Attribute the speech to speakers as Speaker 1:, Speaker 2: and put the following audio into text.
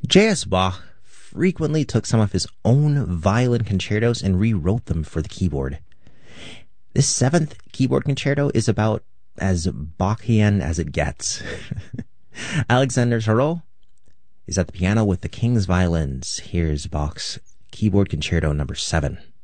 Speaker 1: J.S. Bach frequently took some of his own violin concertos and rewrote them for the keyboard. This seventh keyboard concerto is about as Bachian as it gets. Alexander Tarot is at the piano with the King's Violins. Here's Bach's Keyboard Concerto number 7.